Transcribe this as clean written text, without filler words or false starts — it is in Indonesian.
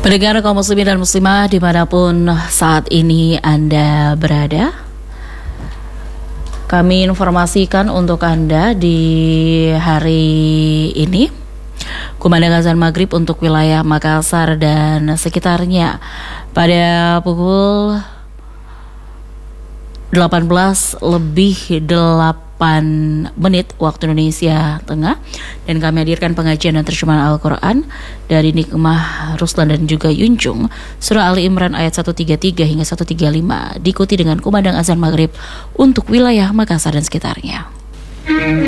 Pendengar kaum muslimin dan muslimah dimanapun saat ini Anda berada, kami informasikan untuk Anda di hari ini kumandang azan maghrib untuk wilayah Makassar dan sekitarnya pada pukul 18:08 waktu Indonesia Tengah, dan kami hadirkan pengajian dan terjemahan Al-Quran dari Nikmah Ruslan dan juga Yunjung, Surah Ali Imran ayat 133 hingga 135, diikuti dengan kumandang azan maghrib untuk wilayah Makassar dan sekitarnya.